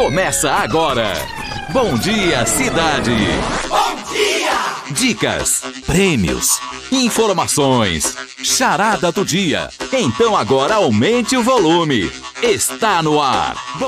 começa agora. Bom Dia Cidade. Bom dia! Dicas, prêmios, informações, charada do dia. Então agora aumente o volume. Está no ar.